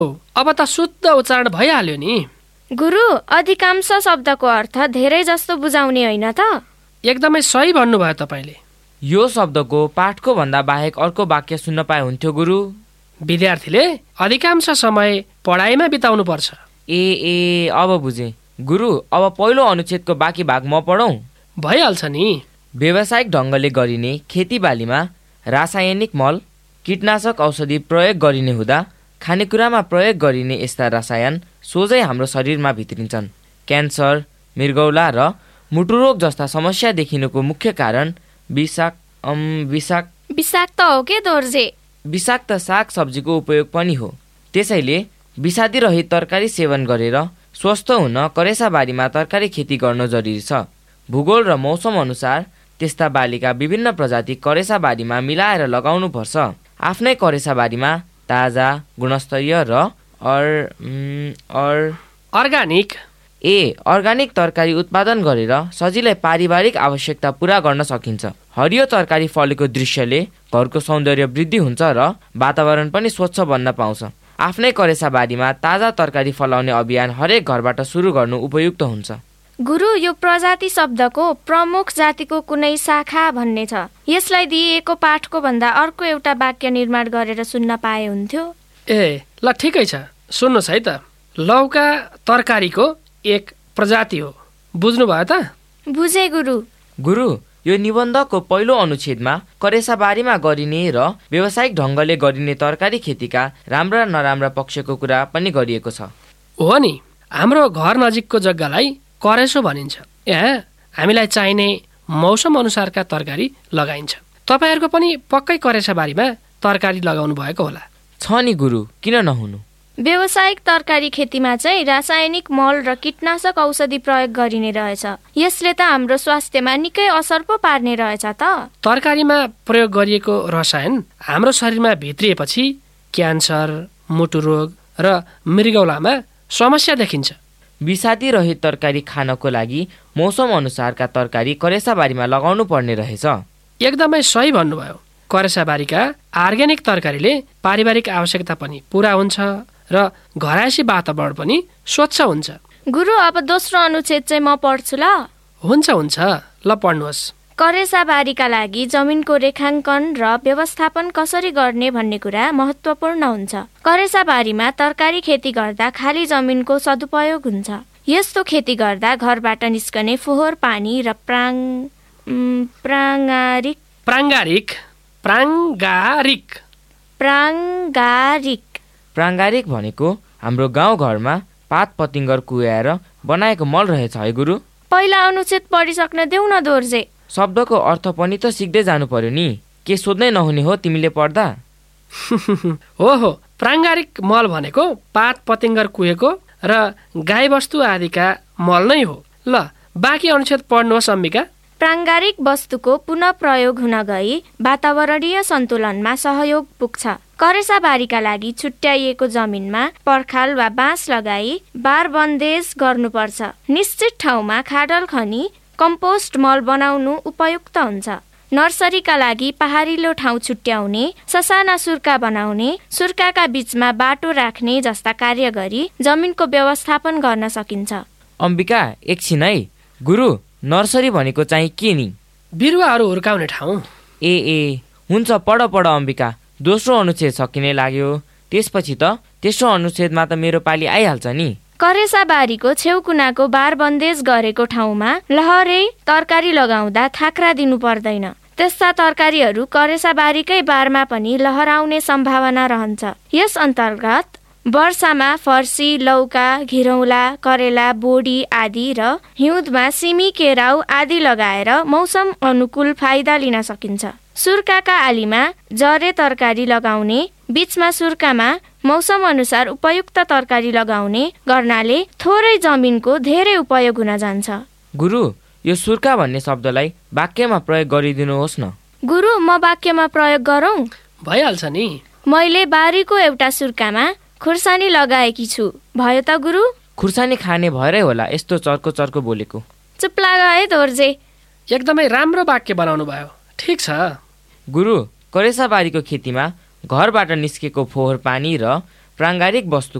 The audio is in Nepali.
अब त शुद्ध उच्चारण भइहाल्यो नि। गुरु, अधिकांश शब्दको अर्थ धेरै जस्तो बुझाउने होइन त? एकदमै सही भन्नुभयो तपाईँले। यो शब्दको पाठको भन्दा बाहेक अर्को वाक्य सुन्न पाए हुन्थ्यो गुरु। विद्यार्थीले अधिकांश समय पढाइमा बिताउनु पर्छ। ए अब बुझेँ गुरु। अब पहिलो अनुच्छेदको बाँकी भाग म पढौँ? भइहाल्छ नि। व्यावसायिक ढङ्गले गरिने खेतीबालीमा रासायनिक मल, कीटनाशक औषधि प्रयोग गरिने हुँदा खानेकुरामा प्रयोग गरिने यस्ता रसायन सोझै हाम्रो शरीरमा भित्रिन्छन्। क्यान्सर, मृगौला र मुटुरोग जस्ता समस्या देखिनुको मुख्य कारण विषाक्त हो के दोर्जे? विषाक्त साग सब्जीको उपयोग पनि हो। त्यसैले विषादी रहित तरकारी सेवन गरेर स्वस्थ हुन करेसाबारीमा तरकारी खेती गर्न जरुरी छ। भूगोल र मौसम अनुसार त्यस्ता बालीका विभिन्न प्रजाति करेसाबारीमा मिलाएर लगाउनु पर्छ। आफ्नै करेसाबारीमा ताजा, गुणस्तरीय र अर्गानिक तरकारी उत्पादन गरेर सजिलै पारिवारिक आवश्यकता पूरा गर्न सकिन्छ। हरियो तरकारी फलेको दृश्यले घरको सौन्दर्य वृद्धि हुन्छ र वातावरण पनि स्वच्छ बन्न पाउँछ। आफ्नै करेसाबारीमा ताजा तरकारी फलाउने अभियान हरेक घरबाट सुरु गर्नु उपयुक्त हुन्छ। गुरु, यो प्रजाति शब्दको प्रमुख जातिको कुनै शाखा भन्ने छ। यसलाई दिएको पाठको भन्दा अर्को एउटा वाक्य निर्माण गरेर सुन्न पाए हुन्थ्यो। ल ठिकै छ, सुन्नुहोस् है त। लौका तरकारीको एक प्रजाति हो। बुझ्नुभयो त? बुझे गुरु। गुरु, यो निबन्धको पहिलो अनुच्छेदमा करेसाबारीमा गरिने र व्यावसायिक ढङ्गले गरिने तरकारी खेतीका राम्रा नराम्रा पक्षको कुरा पनि गरिएको छ। हो नि, हाम्रो घर नजिकको जग्गालाई करेसो भनिन्छ। यहाँ हामीलाई चाहिने मौसम अनुसारका तरकारी लगाइन्छ। तपाईँहरूको पनि पक्कै करेसाबारीमा तरकारी लगाउनु भएको होला। छ नि गुरु, किन नहुनु। व्यावसायिक तरकारी खेतीमा चाहिँ रासायनिक मल र कीटनाशक औषधि प्रयोग गरिने रहेछ। यसले त हाम्रो स्वास्थ्यमा निकै असर पो पार्ने रहेछ त। तरकारीमा प्रयोग गरिएको रसायन हाम्रो शरीरमा भित्रिएपछि क्यान्सर, मुटुरोग र मृगौलामा समस्या देखिन्छ। विषादी रहित तरकारी खानको लागि मौसम अनुसारका तरकारी करेसाबारीमा लगाउनु पर्ने रहेछ। एकदमै सही भन्नुभयो। करेसाबारीका अर्ग्यानिक तरकारीले पारिवारिक आवश्यकता पनि पूरा हुन्छ र घरायसी वातावरण पनि स्वच्छ हुन्छ। गुरु, अब दोस्रो अनुच्छेद चाहिँ म पढ्छु ल? हुन्छ, ल पढ्नुहोस्। करेसाबारीका लागि जमिनको रेखाङ्कन र व्यवस्थापन कसरी गर्ने भन्ने कुरा महत्त्वपूर्ण हुन्छ। करेसाबारीमा तरकारी खेती गर्दा खाली जमिनको सदुपयोग हुन्छ। यस्तो खेती गर्दा घरबाट निस्कने फोहोर पानी र प्राङ्गारिक भनेको हाम्रो गाउँघरमा पात पतिङ्गर कुहाएर बनाएको मल रहेछ है गुरु। पहिला अनुच्छेद पढिसक्न देऊ न दोर्जे। शब्दको अर्थ पनि त सिक्दै जानु पर्यो नि। के सोध्नै नहुने हो तिमीले पढ्दा? हो, प्राङ्गारिक मल भनेको पात पतिङ्गर कुहेको र गाईबस्तु आदिका मल नै हो। ल बाँकी अनुच्छेद पढ्नुहोस् अम्बिका। प्राङ्गारिक वस्तुको पुनः प्रयोग हुन गई वातावरणीय सन्तुलनमा सहयोग पुग्छ। करेसाबारीका लागि छुट्याइएको जमिनमा पर्खाल वा बाँस लगाई बारबन्देज गर्नुपर्छ। निश्चित ठाउँमा खाडल खनी कम्पोस्ट मल बनाउनु उपयुक्त हुन्छ। नर्सरीका लागि पहाडिलो ठाउँ छुट्याउने, ससाना सुर्का बनाउने, सुर्काका बीचमा बाटो राख्ने जस्ता कार्य गरी जमिनको व्यवस्थापन गर्न सकिन्छ। अम्बिका, एकछिन है। गुरु, नर्सरी भनेको चाहिँ के नि? बिरुवाहरू हुर्काउने ठाउँ। हुन्छ, पढ अम्बिका। दोस्रो अनुच्छेद सकिने लाग्यो। त्यसपछि त तेस्रो अनुच्छेदमा त मेरो पाली आइहाल्छ नि। करेसाबारीको छेउकुनाको बारबन्देज गरेको ठाउँमा लहरे तरकारी लगाउँदा थाक्रा दिनु पर्दैन। त्यस्ता तरकारीहरू करेसाबारीकै बारमा पनि लहराउने सम्भावना रहन्छ। यस अन्तर्गत वर्षामा फर्सी, लौका, घिरौला, करेला, बोडी आदि र हिउँदमा सिमी, केराउ आदि लगाएर मौसम अनुकूल फाइदा लिन सकिन्छ। सुर्काका आलीमा जरे तरकारी लगाउने, बीचमा सुर्कामा मौसम अनुसार उपयुक्त तरकारी लगाउने गर्नाले थोरै जमिनको धेरै उपयोग हुन जान्छ। गुरु, यो सुर्का भन्ने शब्दलाई वाक्यमा प्रयोग गरिदिनुहोस् न। गुरु, म वाक्यमा प्रयोग गरौँ? भइहाल्छ नि। मैले बारीको एउटा सुर्कामा खुर्सानी लगाएकी छु। भयो त गुरु? खुर्सानी खाने भएरै होला यस्तो चर्को बोलेको। चुप लाग है दोर्जे। एकदमै राम्रो वाक्य बनाउनु भयो। ठिक छ गुरु। करेसाबारीको खेतीमा घरबाट निस्केको फोहोर पानी र प्राङ्गारिक वस्तु